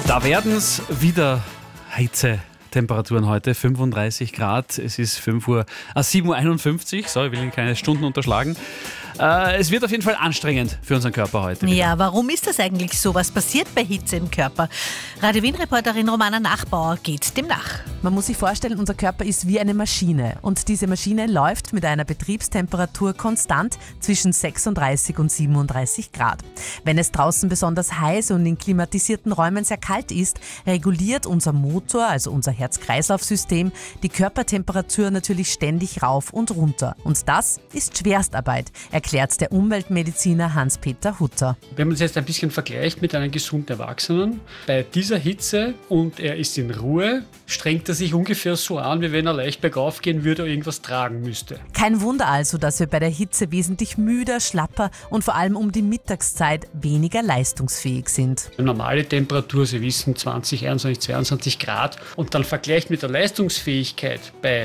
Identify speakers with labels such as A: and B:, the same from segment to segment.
A: Da werden es wieder Hitzetemperaturen heute, 35 Grad. Es ist 7:51 Uhr. So, ich will keine Stunden unterschlagen. Es wird auf jeden Fall anstrengend für unseren Körper heute.
B: Ja, warum ist das eigentlich so? Was passiert bei Hitze im Körper? Radio Wien-Reporterin Romana Nachbauer geht dem nach.
C: Man muss sich vorstellen, unser Körper ist wie eine Maschine und diese Maschine läuft mit einer Betriebstemperatur konstant zwischen 36 und 37 Grad. Wenn es draußen besonders heiß und in klimatisierten Räumen sehr kalt ist, reguliert unser Motor, also unser Herz-Kreislauf-System, die Körpertemperatur natürlich ständig rauf und runter. Und das ist Schwerstarbeit, erklärt der Umweltmediziner Hans-Peter Hutter.
D: Wenn man es jetzt ein bisschen vergleicht mit einem gesunden Erwachsenen, bei dieser Hitze und er ist in Ruhe, strengt er sich ungefähr so an, wie wenn er leicht bergauf gehen würde oder irgendwas tragen müsste.
C: Kein Wunder also, dass wir bei der Hitze wesentlich müder, schlapper und vor allem um die Mittagszeit weniger leistungsfähig sind.
D: Eine normale Temperatur, Sie wissen, 20, 21, 22 Grad und dann vergleicht mit der Leistungsfähigkeit bei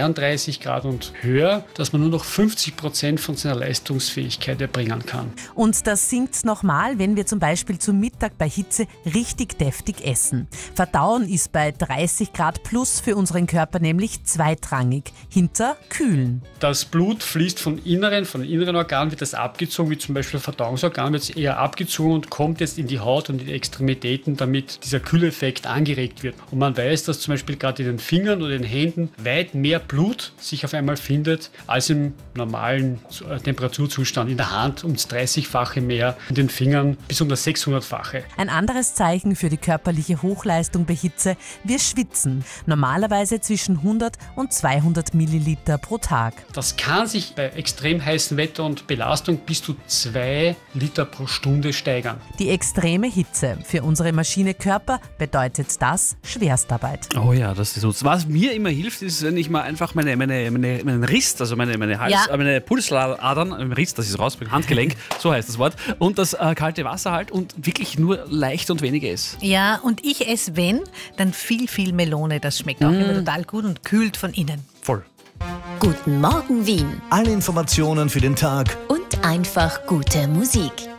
D: 33 Grad und höher, dass man nur noch 50% von seiner Leistungsfähigkeit erbringen kann.
C: Und das sinkt nochmal, wenn wir zum Beispiel zum Mittag bei Hitze richtig deftig essen. Verdauen ist bei 30 Grad plus für unseren Körper nämlich zweitrangig, hinter Kühlen.
D: Das Blut fließt von den inneren Organen wird das abgezogen, wie zum Beispiel Verdauungsorgan wird es eher abgezogen und kommt jetzt in die Haut und in die Extremitäten, damit dieser Kühleffekt angeregt wird. Und man weiß, dass zum Beispiel gerade in den Fingern oder den Händen weit mehr Blut sich auf einmal findet, als im normalen Temperaturzustand. In der Hand ums 30-fache mehr, in den Fingern bis um das 600-fache.
C: Ein anderes Zeichen für die körperliche Hochleistung bei Hitze: wir schwitzen. Normalerweise zwischen 100 und 200 Milliliter pro Tag.
D: Das kann sich bei extrem heißem Wetter und Belastung bis zu 2 Liter pro Stunde steigern.
C: Die extreme Hitze. Für unsere Maschine Körper bedeutet das Schwerstarbeit.
A: Oh ja, das ist so. Was mir immer hilft, ist, wenn ich mal einfach meinen Riss, also meine Pulsadern, Riss, das ist raus, Handgelenk, so heißt das Wort, und das kalte Wasser halt und wirklich nur leicht und wenig esse.
B: Ja, und ich esse, dann viel Melone. Das schmeckt auch immer total gut und kühlt von innen.
A: Voll.
E: Guten Morgen Wien
F: Alle Informationen für den Tag
E: und einfach gute Musik.